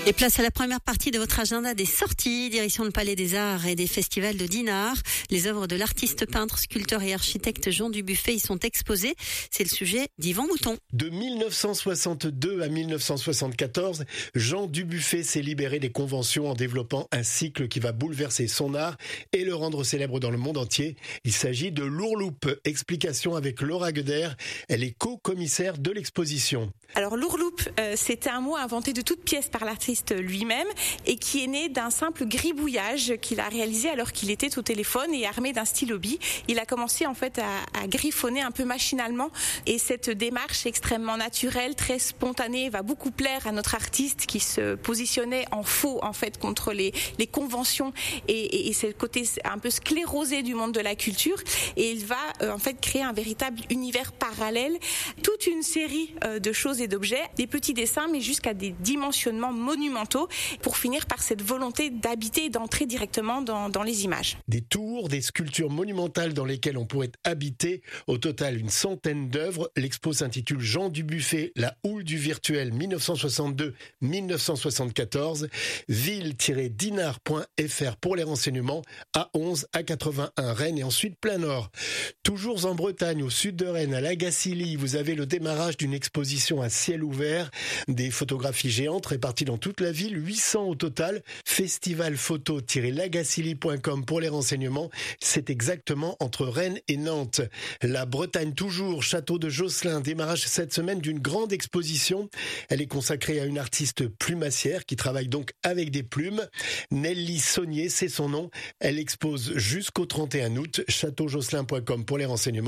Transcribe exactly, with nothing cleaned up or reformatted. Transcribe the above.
Et place à la première partie de votre agenda des sorties, direction le Palais des Arts et des festivals de Dinard. Les œuvres de l'artiste peintre, sculpteur et architecte Jean Dubuffet y sont exposées. C'est le sujet d'Yvan Mouton. De mille neuf cent soixante-deux à mille neuf cent soixante-quatorze, Jean Dubuffet s'est libéré des conventions en développant un cycle qui va bouleverser son art et le rendre célèbre dans le monde entier. Il s'agit de l'Ourloupe. Explication avec Laura Gueder. Elle est co-commissaire de l'exposition. Alors l'Ourloupe, euh, c'était un mot inventé de toutes pièces par l'artiste lui-même et qui est né d'un simple gribouillage qu'il a réalisé alors qu'il était au téléphone et armé d'un stylo bille. Il a commencé en fait à, à griffonner un peu machinalement et cette démarche extrêmement naturelle, très spontanée, va beaucoup plaire à notre artiste qui se positionnait en faux en fait contre les, les conventions et, et, et ce côté un peu sclérosé du monde de la culture, et il va euh, en fait créer un véritable univers parallèle, toute une série euh, de choses et d'objets, des petits dessins mais jusqu'à des dimensionnements monumentaux pour finir par cette volonté d'habiter et d'entrer directement dans, dans les images. Des tours, des sculptures monumentales dans lesquelles on pourrait habiter. Au total, une centaine d'œuvres. L'expo s'intitule Jean Dubuffet, la houle du virtuel mille neuf cent soixante-deux à mille neuf cent soixante-quatorze. ville tiret dinard point f r pour les renseignements. A onze, A quatre-vingt-un, Rennes et ensuite plein nord. Toujours en Bretagne, au sud de Rennes, à Lagacilly, vous avez le démarrage d'une exposition à ciel ouvert. Des photographies géantes réparties dans toute la ville, huit cents au total. festival photo tiret lagacilly point com pour les renseignements. C'est exactement entre Rennes et Nantes. La Bretagne toujours, château de Josselin, démarrage cette semaine d'une grande exposition. Elle est consacrée à une artiste plumassière qui travaille donc avec des plumes. Nelly Saunier, c'est son nom. Elle expose jusqu'au trente et un août. château josselin point com pour les renseignements.